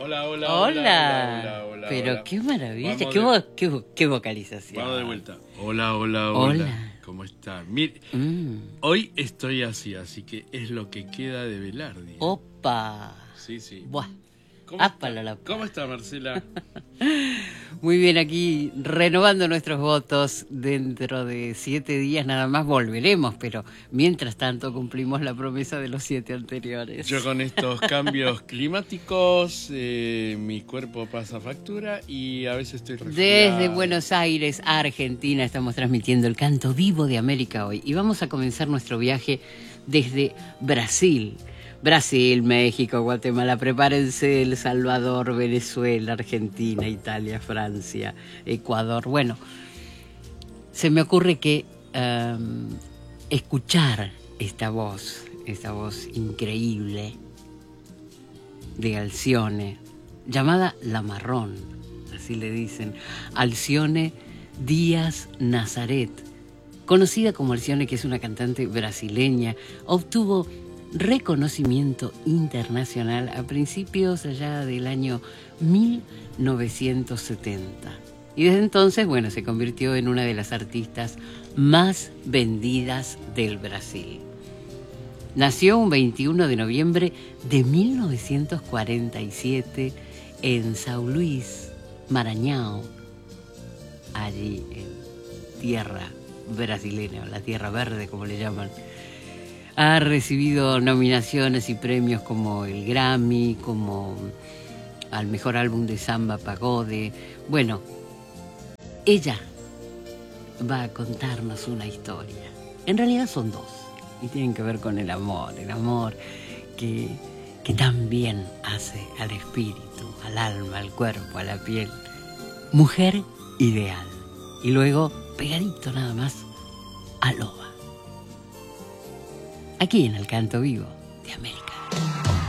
Hola, hola, Hola. hola, hola. Pero hola. qué maravilla, Vamos qué vocalización. Vamos de vuelta. Hola, hola, hola. Hola. ¿Cómo está? Mire, Mm. hoy estoy así que es lo que queda de Velardi. Opa. Sí, sí. Buah. ¿Cómo Ápala la está? ¿Cómo está, Marcela? Muy bien, aquí renovando nuestros votos. Dentro de 7 días nada más volveremos, pero mientras tanto cumplimos la promesa de los 7 anteriores. Yo con estos cambios climáticos, mi cuerpo pasa factura y a veces estoy resfriado. Desde Buenos Aires, Argentina, estamos transmitiendo el canto vivo de América hoy. Y vamos a comenzar nuestro viaje desde Brasil. Brasil, México, Guatemala, prepárense, El Salvador, Venezuela, Argentina, Italia, Francia, Ecuador. Bueno, se me ocurre que escuchar esta voz increíble de Alcione, llamada La Marrón, así le dicen, Alcione Díaz Nazaret, conocida como Alcione, que es una cantante brasileña, obtuvo reconocimiento internacional a principios allá del año 1970. Y desde entonces, bueno, se convirtió en una de las artistas más vendidas del Brasil. Nació un 21 de noviembre de 1947 en São Luís, Maranhão, allí en tierra brasileña, la tierra verde como le llaman. Ha recibido nominaciones y premios como el Grammy, como al mejor álbum de samba pagode. Bueno, ella va a contarnos una historia. En realidad son dos y tienen que ver con el amor que tan bien hace al espíritu, al alma, al cuerpo, a la piel. Mujer ideal. Y luego, pegadito nada más, a Loba. Aquí en el canto vivo de América.